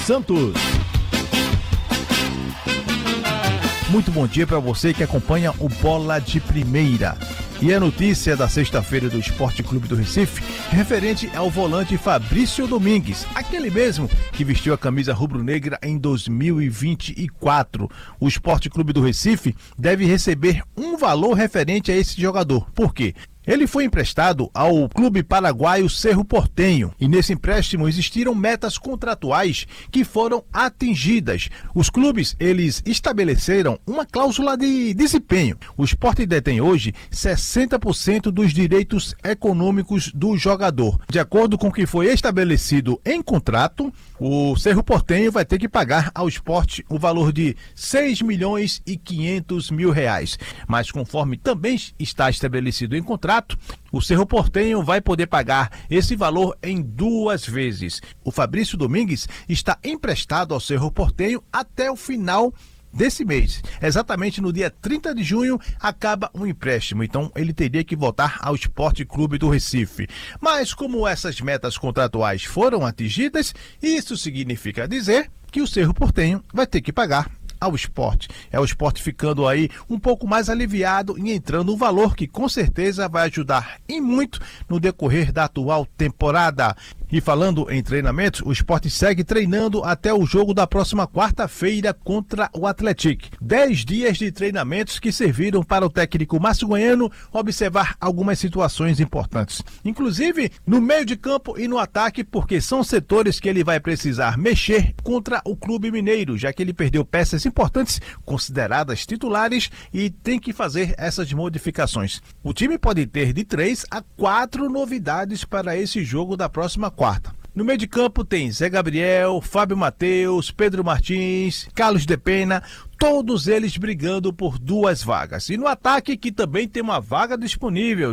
Santos. Muito bom dia para você que acompanha o Bola de Primeira. E a notícia da sexta-feira do Esporte Clube do Recife, referente ao volante Fabrício Domingues, aquele mesmo que vestiu a camisa rubro-negra em 2024. O Esporte Clube do Recife deve receber um valor referente a esse jogador. Por quê? Ele foi emprestado ao clube paraguaio Cerro Porteño e nesse empréstimo existiram metas contratuais que foram atingidas. Os clubes, eles estabeleceram uma cláusula de desempenho. O Sport detém hoje 60% dos direitos econômicos do jogador. De acordo com o que foi estabelecido em contrato, o Cerro Porteño vai ter que pagar ao Sport o valor de R$6.500.000. Mas conforme também está estabelecido em contrato, o Cerro Porteño vai poder pagar esse valor em 2 vezes. O Fabrício Domingues está emprestado ao Cerro Porteño até o final desse mês. Exatamente no dia 30 de junho acaba o empréstimo, então ele teria que voltar ao Esporte Clube do Recife. Mas como essas metas contratuais foram atingidas, isso significa dizer que o Cerro Porteño vai ter que pagar ao Sport. É o Sport ficando aí um pouco mais aliviado e entrando um valor que com certeza vai ajudar e muito no decorrer da atual temporada. E falando em treinamentos, o Sport segue treinando até o jogo da próxima quarta-feira contra o Atlético. 10 dias de treinamentos que serviram para o técnico Márcio Goiano observar algumas situações importantes, inclusive no meio de campo e no ataque, porque são setores que ele vai precisar mexer contra o Clube Mineiro, já que ele perdeu peças importantes consideradas titulares e tem que fazer essas modificações. O time pode ter de 3 a 4 novidades para esse jogo da próxima quarta. No meio de campo tem Zé Gabriel, Fábio Matheus, Pedro Martins, Carlos de Pena, todos eles brigando por 2 vagas. E no ataque, que também tem uma vaga disponível,